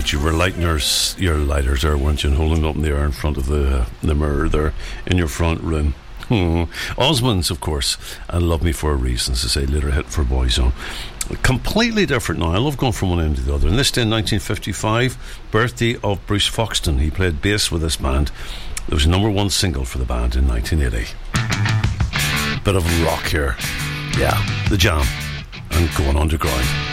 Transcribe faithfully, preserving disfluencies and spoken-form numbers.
that you were lighting your, your lighters there, weren't you, and holding up in the air in front of the, the mirror there in your front room. Hmm. Osmonds, of course, and Love Me For A Reason, as I say, later hit for Boyzone. Completely different now. I love going from one end to the other. And this day in nineteen fifty-five, birthday of Bruce Foxton. He played bass with this band. It was number one single for the band in nineteen eighty. Bit of rock here. Yeah, The Jam and Going Underground.